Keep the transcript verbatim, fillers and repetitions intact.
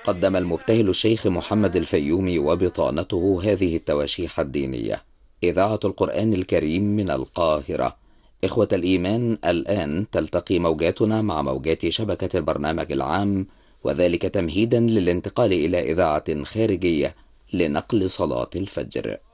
قدم المبتهل الشيخ محمد الفيومي وبطانته هذه التواشيح الدينية. إذاعة القرآن الكريم من القاهرة. إخوة الإيمان، الآن تلتقي موجاتنا مع موجات شبكة البرنامج العام، وذلك تمهيدا للانتقال إلى إذاعة خارجية لنقل صلاة الفجر.